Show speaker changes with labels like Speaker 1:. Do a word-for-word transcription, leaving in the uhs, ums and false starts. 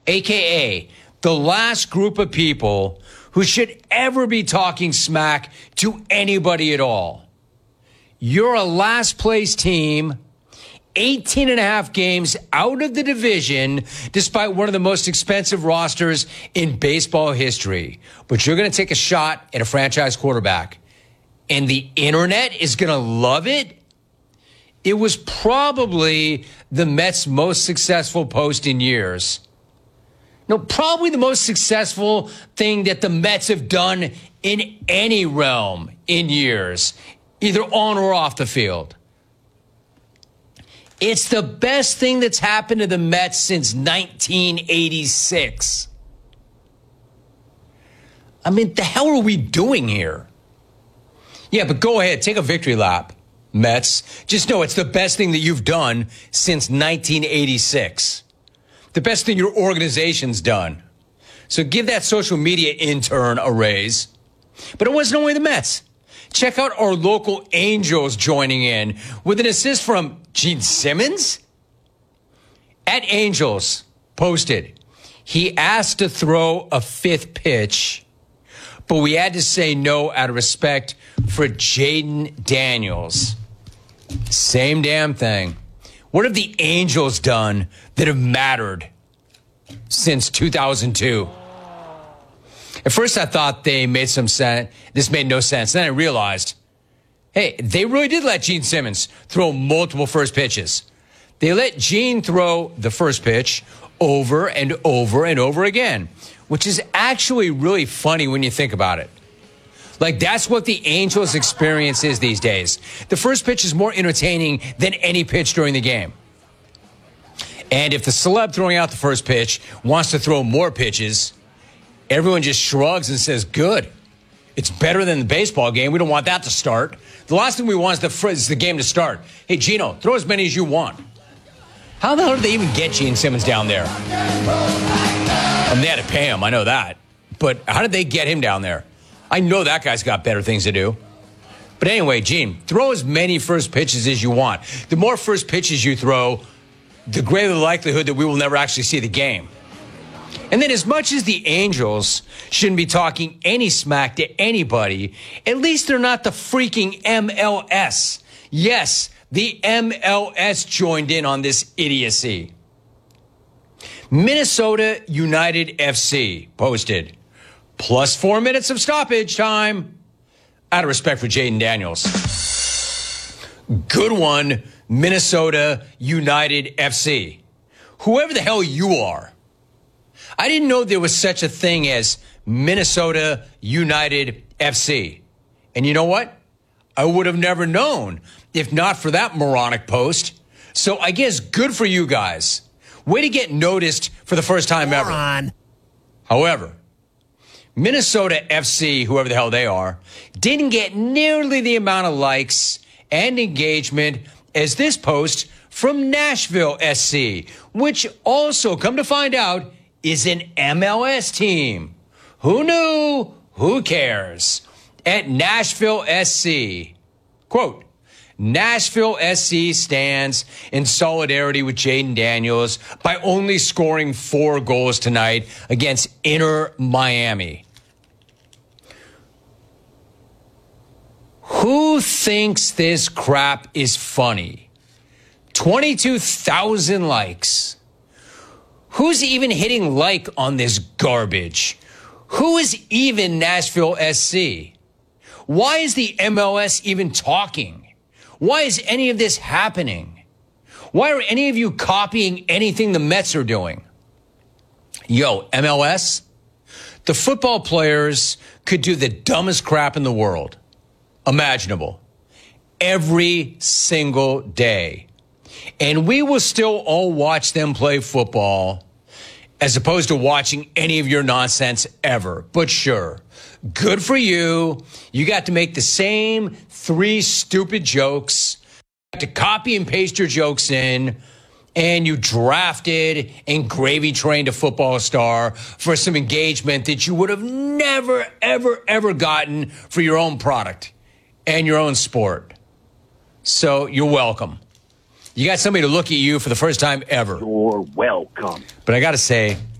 Speaker 1: a k a the last group of people who should ever be talking smack to anybody at all. You're a last-place team, eighteen and a half games out of the division, despite one of the most expensive rosters in baseball history. But you're going to take a shot at a franchise quarterback, and the internet is going to love it? It was probably the Mets' most successful post in years. No, probably the most successful thing that the Mets have done in any realm in years, either on or off the field. It's the best thing that's happened to the Mets since nineteen eighty-six. I mean, the hell are we doing here? Yeah, but go ahead, take a victory lap, Mets. Just know it's the best thing that you've done since nineteen eighty-six. The best thing your organization's done. So give that social media intern a raise. But it wasn't only the Mets. Check out our local Angels joining in with an assist from Gene Simmons. At Angels posted, he asked to throw a fifth pitch, but we had to say no out of respect for Jaden Daniels. Same damn thing. What have the Angels done that have mattered since two thousand two? At first, I thought they made some sense. This made no sense. Then I realized, hey, they really did let Gene Simmons throw multiple first pitches. They let Gene throw the first pitch over and over and over again, which is actually really funny when you think about it. Like, that's what the Angels' experience is these days. The first pitch is more entertaining than any pitch during the game. And if the celeb throwing out the first pitch wants to throw more pitches, everyone just shrugs and says, good. It's better than the baseball game. We don't want that to start. The last thing we want is the, is the game to start. Hey, Gino, throw as many as you want. How the hell did they even get Gene Simmons down there? I mean, they had to pay him. I know that. But how did they get him down there? I know that guy's got better things to do. But anyway, Gene, throw as many first pitches as you want. The more first pitches you throw, the greater the likelihood that we will never actually see the game. And then as much as the Angels shouldn't be talking any smack to anybody, at least they're not the freaking M L S. Yes, the M L S joined in on this idiocy. Minnesota United F C posted, plus four minutes of stoppage time, out of respect for Jaden Daniels. Good one, Minnesota United F C. Whoever the hell you are. I didn't know there was such a thing as Minnesota United F C. And you know what? I would have never known if not for that moronic post. So I guess good for you guys. Way to get noticed for the first time ever. On. However, Minnesota F C, whoever the hell they are, didn't get nearly the amount of likes and engagement as this post from Nashville S C, which also, come to find out, is an M L S team. Who knew? Who cares? At Nashville S C, quote, Nashville S C stands in solidarity with Jaden Daniels by only scoring four goals tonight against Inter Miami. Who thinks this crap is funny? twenty-two thousand likes. Who's even hitting like on this garbage? Who is even Nashville S C? Why is the M L S even talking? Why is any of this happening? Why are any of you copying anything the Mets are doing? Yo, M L S, the football players could do the dumbest crap in the world, imaginable, every single day. And we will still all watch them play football as opposed to watching any of your nonsense ever. But sure, good for you. You got to make the same three stupid jokes, you got to copy and paste your jokes in, and you drafted and gravy trained a football star for some engagement that you would have never, ever, ever gotten for your own product and your own sport. So you're welcome. You got somebody to look at you for the first time ever.
Speaker 2: You're welcome.
Speaker 1: But I got to say,